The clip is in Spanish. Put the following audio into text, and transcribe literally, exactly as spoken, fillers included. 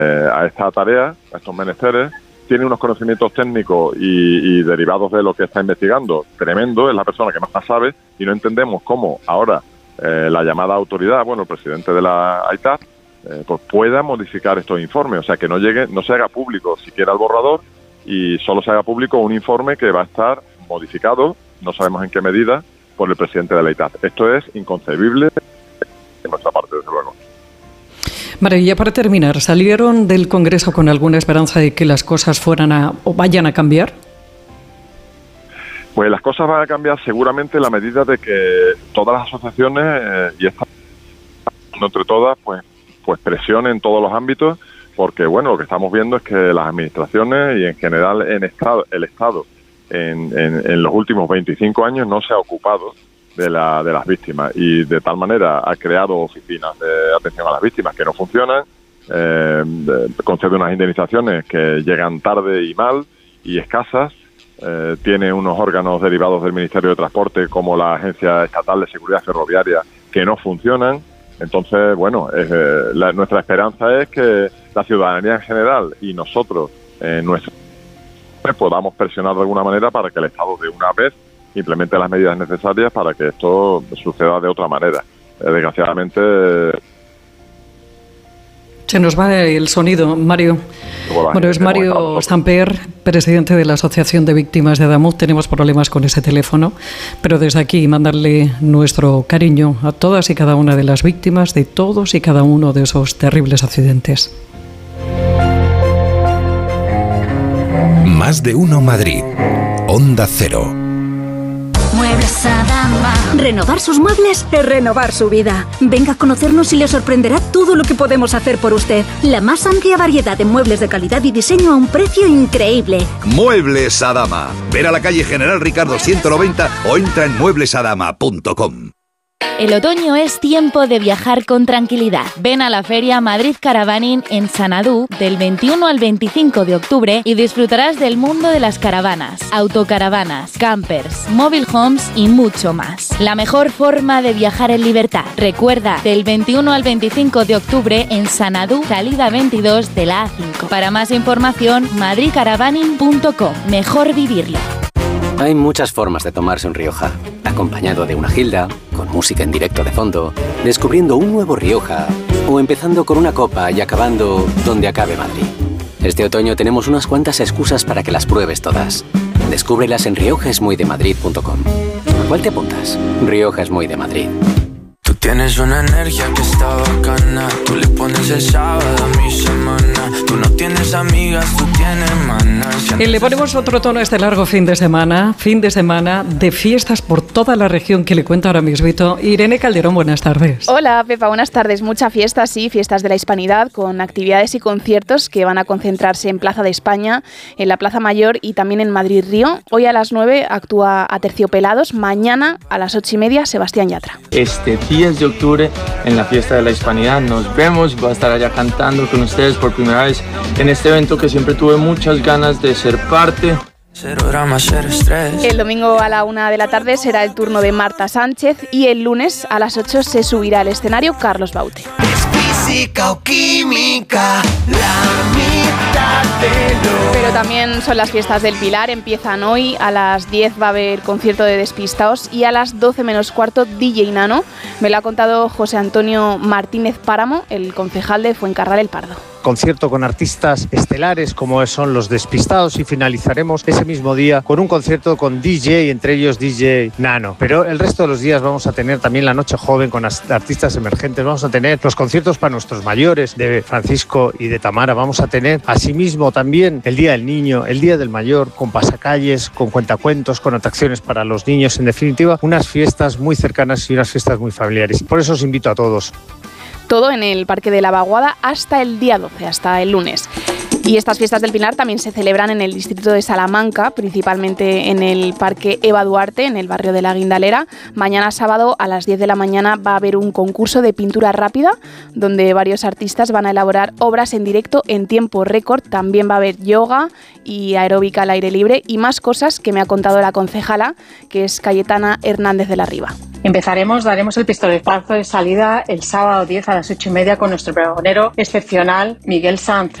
eh, a esta tarea, a estos menesteres, tiene unos conocimientos técnicos y, y derivados de lo que está investigando tremendo, es la persona que más sabe, y no entendemos cómo ahora eh, la llamada autoridad, bueno, el presidente de la A I T A F, eh, pues pueda modificar estos informes, o sea, que no llegue, no se haga público siquiera el borrador y solo se haga público un informe que va a estar modificado, no sabemos en qué medida, por el presidente de la A I T A F. Esto es inconcebible de nuestra parte, desde luego. Vale, y ya para terminar, ¿salieron del Congreso con alguna esperanza de que las cosas fueran a o vayan a cambiar? Pues las cosas van a cambiar seguramente en la medida de que todas las asociaciones eh, y estas entre todas pues pues presionen en todos los ámbitos, porque bueno, lo que estamos viendo es que las administraciones y en general en estado, el Estado en, en, en los últimos veinticinco años no se ha ocupado de, la, de las víctimas y de tal manera ha creado oficinas de atención a las víctimas que no funcionan, eh, concede unas indemnizaciones que llegan tarde y mal y escasas, eh, tiene unos órganos derivados del Ministerio de Transporte como la Agencia Estatal de Seguridad Ferroviaria que no funcionan. Entonces, bueno, eh, la, nuestra esperanza es que la ciudadanía en general y nosotros en nuestro podamos presionar de alguna manera para que el Estado de una vez implemente las medidas necesarias para que esto suceda de otra manera. Eh, desgraciadamente... Se nos va el sonido, Mario. Bueno, es Mario Samper, presidente de la Asociación de Víctimas de Adamuz. Tenemos problemas con ese teléfono, pero desde aquí mandarle nuestro cariño a todas y cada una de las víctimas de todos y cada uno de esos terribles accidentes. Más de uno Madrid. Onda Cero. Muebles Adama. Renovar sus muebles es renovar su vida. Venga a conocernos y le sorprenderá todo lo que podemos hacer por usted. La más amplia variedad de muebles de calidad y diseño a un precio increíble. Muebles Adama. Ver a la calle General Ricardo ciento noventa o entra en muebles adama punto com. El otoño es tiempo de viajar con tranquilidad. Ven a la feria Madrid Caravaning en Sanadú del veintiuno al veinticinco de octubre y disfrutarás del mundo de las caravanas, autocaravanas, campers, mobile homes y mucho más. La mejor forma de viajar en libertad. Recuerda, del veintiuno al veinticinco de octubre en Sanadú, salida veintidós de la A cinco. Para más información, madrid caravaning punto com. Mejor vivirlo. Hay muchas formas de tomarse un Rioja. Acompañado de una gilda, con música en directo de fondo, descubriendo un nuevo Rioja, o empezando con una copa y acabando donde acabe Madrid. Este otoño tenemos unas cuantas excusas para que las pruebes todas. Descúbrelas en rioja es muy de madrid punto com. ¿A cuál te apuntas? Rioja es muy de Madrid. Tú tienes una energía que está bacana. Tú le pones el sábado a mi semana. Tú no tienes amigas, tú tienes manas. Y le ponemos otro tono a este largo fin de semana. Fin de semana de fiestas por toda la región que le cuenta ahora mismito Irene Calderón, buenas tardes. Hola Pepa, buenas tardes. Muchas fiestas, sí, fiestas de la Hispanidad con actividades y conciertos que van a concentrarse en Plaza de España, en la Plaza Mayor y también en Madrid Río. Hoy a las nueve actúa Aterciopelados. Mañana a las ocho y media Sebastián Yatra. Este diez de octubre en la fiesta de la Hispanidad nos vemos, voy a estar allá cantando con ustedes por primera vez en este evento que siempre tuve muchas ganas de ser parte. El domingo a la una de la tarde será el turno de Marta Sánchez y el lunes a las ocho se subirá al escenario Carlos Baute. Física o química, la mitad de lo... Pero también son las fiestas del Pilar, empiezan hoy, a las diez va a haber concierto de Despistaos y a las doce menos cuarto D J Nano. Me lo ha contado José Antonio Martínez Páramo, el concejal de Fuencarral El Pardo. Concierto con artistas estelares como son los Despistados y finalizaremos ese mismo día con un concierto con D J, entre ellos D J Nano. Pero el resto de los días vamos a tener también la noche joven con artistas emergentes, vamos a tener los conciertos para nuestros mayores de Francisco y de Tamara, vamos a tener asimismo también el Día del Niño, el Día del Mayor, con pasacalles, con cuentacuentos, con atracciones para los niños, en definitiva unas fiestas muy cercanas y unas fiestas muy familiares. Por eso os invito a todos. Todo en el Parque de la Vaguada hasta el día doce, hasta el lunes. Y estas fiestas del Pilar también se celebran en el distrito de Salamanca, principalmente en el Parque Eva Duarte, en el barrio de la Guindalera. Mañana sábado a las diez de la mañana va a haber un concurso de pintura rápida, donde varios artistas van a elaborar obras en directo en tiempo récord. También va a haber yoga y aeróbica al aire libre y más cosas que me ha contado la concejala, que es Cayetana Hernández de la Riva. Empezaremos, daremos el pistoletazo de salida el sábado diez a las ocho y media con nuestro pregonero excepcional Miguel Sanz.